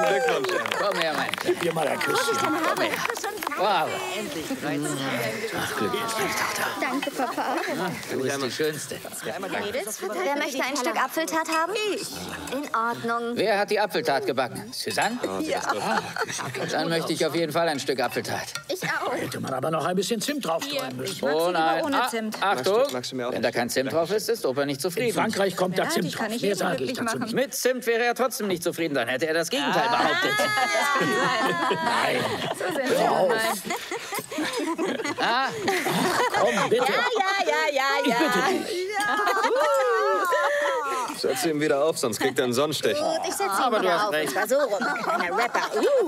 Glückwunsch, Emma. Komm her, mein Kleiner. Gib mir mal ein Küsschen. Komm her. Wow. Ach, Glückwunsch, meine Tochter. Danke, Papa. Du bist die Schönste. Wer möchte ein Stück Apfeltat haben? Ich. In Ordnung. Wer hat die Apfeltat gebacken? Susanne? Ja. Dann möchte ich auf jeden Fall ein Stück Apfeltat. Ich auch. Hätte man aber noch ein bisschen Zimt draufstreuen müssen. Oh nein. ohne Zimt. Achtung, Magst du mir auch wenn da kein Zimt drauf ist, ist Opa nicht In zufrieden. Frankreich kommt da Ja, Zimt die kann drauf. ich Mehr eh sage ich glücklich dazu machen. nicht. Mit Zimt wäre er trotzdem nicht zufrieden, dann hätte er das Gegenteil behauptet. Nein, So sind sie hör auf. gemein. Komm, bitte. Ich bitte dich. Setz ihn wieder auf, sonst kriegt er einen Sonnenstich. Ich setze ihn Aber du wieder hast auf. recht. So rum. Kleiner Rapper.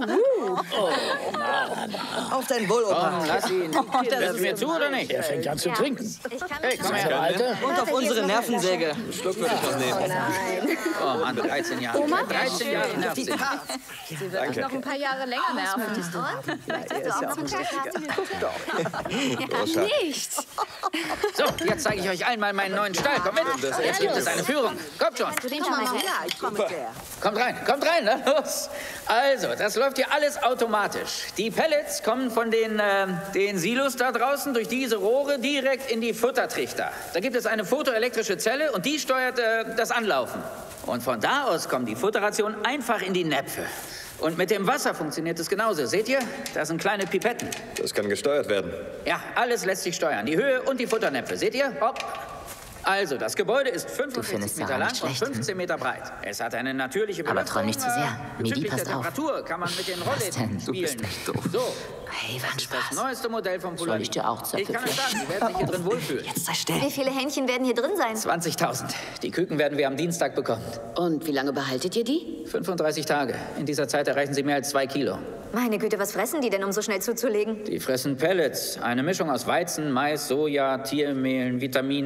Auf dein Wohl, Opa. Komm, lass ihn. Hörst du mir zu oder nicht? Er fängt an zu trinken. Ich kann Hey, komm her. Alter, Und auf unsere Nervensäge. Einen Schluck würde ich noch nehmen. Oh Mann, 13 Jahre. 13 Jahre nervt sie. Sie wird uns noch ein paar Jahre länger nerven. Möchtest du auch noch einen Stück haben? Nichts. So, jetzt zeige ich euch einmal meinen neuen Stall. Komm mit. Jetzt gibt es eine Führung. Kommt schon. Du den schon mal gehört? Ich komme mit der. Kommt rein, na los. Also, das läuft hier alles automatisch. Die Pellets kommen von den Silos da draußen durch diese Rohre direkt in die Futtertrichter. Da gibt es eine photoelektrische Zelle und die steuert das Anlaufen. Und von da aus kommen die Futterrationen einfach in die Näpfe. Und mit dem Wasser funktioniert es genauso. Seht ihr? Das sind kleine Pipetten. Das kann gesteuert werden. Ja, alles lässt sich steuern. Die Höhe und die Futternäpfe. Seht ihr? Hopp. Also, das Gebäude ist 45 findest Meter Sarah lang nicht und schlecht, 15 Meter breit. Es hat eine natürliche Aber träum nicht zu sehr. Midi, Bezüglich passt der auf. Temperatur kann man mit den Rollläden denn? Du bist spielen. echt doof. So, Hey, war ein das Spaß. neueste Modell vom Soll Polar. ich dir auch Ich kann euch sagen, Sie werden sich hier drin wohlfühlen. Jetzt sei still. Wie viele Hähnchen werden hier drin sein? 20.000. Die Küken werden wir am Dienstag bekommen. Und wie lange behaltet ihr die? 35 Tage. In dieser Zeit erreichen sie mehr als 2 Kilo. Meine Güte, was fressen die denn, um so schnell zuzulegen? Die fressen Pellets. Eine Mischung aus Weizen, Mais, Soja, Tiermehlen, Vitaminen.